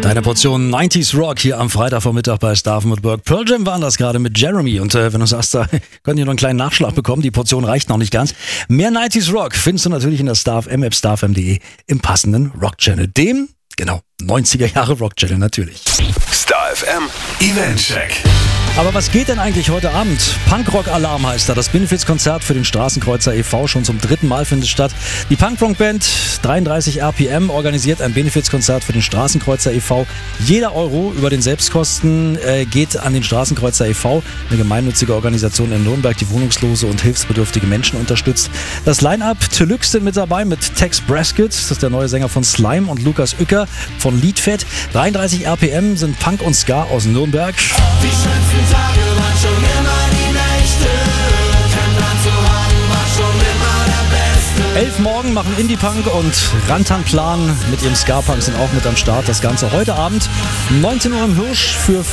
Deine Portion 90s Rock hier am Freitagvormittag bei Staffen & Burke. Pearl Jam waren das gerade mit Jeremy. Und wenn du sagst, da könnt ihr noch einen kleinen Nachschlag bekommen, die Portion reicht noch nicht ganz. Mehr 90s Rock findest du natürlich in der Star-FM-App starfm.de im passenden Rock-Channel. Dem, genau, 90er Jahre Rock-Channel natürlich. Star-FM Event-Check. Aber was geht denn eigentlich heute Abend? Punkrock-Alarm heißt da. Das Benefizkonzert für den Straßenkreuzer e.V. schon zum 3. Mal findet statt. Die Punkrock-Band 33 RPM organisiert ein Benefizkonzert für den Straßenkreuzer e.V. Jeder Euro über den Selbstkosten geht an den Straßenkreuzer e.V., eine gemeinnützige Organisation in Nürnberg, die wohnungslose und hilfsbedürftige Menschen unterstützt. Das Line-Up Deluxe sind mit dabei mit Tex Braskett, das ist der neue Sänger von Slime, und Lukas Uecker von Liedfett. 33 RPM sind Punk und Ska aus Nürnberg. Die schönsten Tage waren schon immer die Nächte. Kennenlernen zu haben war schon immer der Beste. 11 Morgen machen Indie-Punk und Rantanplan mit ihrem Ska-Punk sind auch mit am Start. Das Ganze heute Abend, 19 Uhr im Hirsch für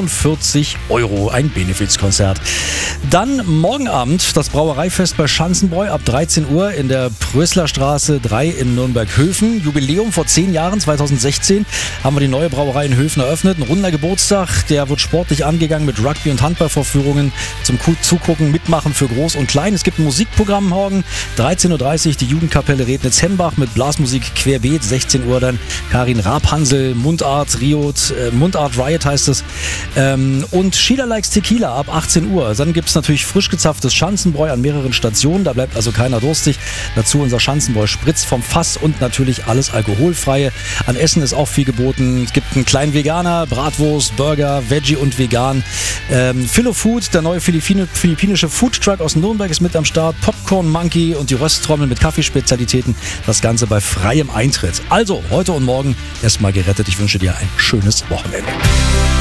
45 Euro, ein Benefizkonzert. Dann morgen Abend das Brauereifest bei Schanzenbräu ab 13 Uhr in der Pröslerstraße 3 in Nürnberg-Höfen. Jubiläum vor 10 Jahren, 2016, haben wir die neue Brauerei in Höfen eröffnet. Ein runder Geburtstag, der wird sportlich angegangen mit Rugby- und Handballvorführungen zum Zugucken, Mitmachen für Groß und Klein. Es gibt ein Musikprogramm morgen, 13.30 Uhr die Jugendkapelle Rednitz-Hembach mit Blasmusik querbeet, 16 Uhr dann Karin Rabhansel, Mundart Riot, Mundart Riot heißt es, und Sheila Likes Tequila ab 18 Uhr. Dann gibt es natürlich frisch gezapftes Schanzenbräu an mehreren Stationen, da bleibt also keiner durstig. Dazu unser Schanzenbräu Spritz vom Fass und natürlich alles Alkoholfreie. An Essen ist auch viel geboten. Es gibt einen kleinen Veganer, Bratwurst, Burger, Veggie und Vegan. Philo Food, der neue philippinische Foodtruck aus Nürnberg ist mit am Start. Popcorn Monkey und die Rösttrommel mit Kaffeespezialitäten. Das Ganze bei freiem Eintritt. Also, heute und morgen erstmal gerettet. Ich wünsche dir ein schönes Wochenende.